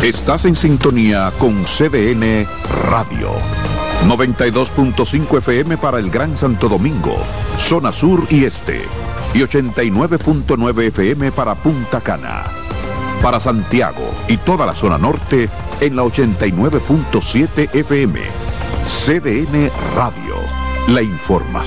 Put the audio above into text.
Estás en sintonía con CDN Radio. 92.5 FM para el Gran Santo Domingo, zona sur y este. Y 89.9 FM para Punta Cana. Para Santiago y toda la zona norte en la 89.7 FM. CDN Radio. La información